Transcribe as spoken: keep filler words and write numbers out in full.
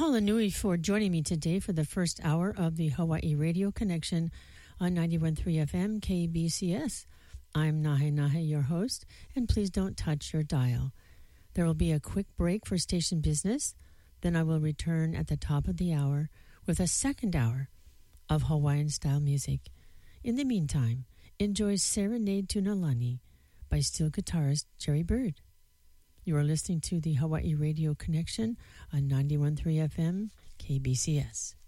Mahalo nui for joining me today for the first hour of the Hawaii Radio Connection on ninety-one point three F M K B C S. I'm Nahe Nahe, your host, and please don't touch your dial. There will be a quick break for station business, then I will return at the top of the hour with a second hour of Hawaiian-style music. In the meantime, enjoy Serenade to Nalani by steel guitarist Jerry Bird. You are listening to the Hawaii Radio Connection on ninety-one point three F M K B C S.